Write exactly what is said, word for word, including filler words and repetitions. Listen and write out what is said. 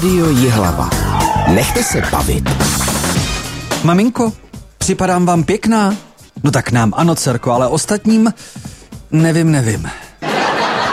Rádio Jihlava. Nechte se bavit. Maminko, připadám vám pěkná? No tak nám ano, dcerko, ale ostatním nevím, nevím.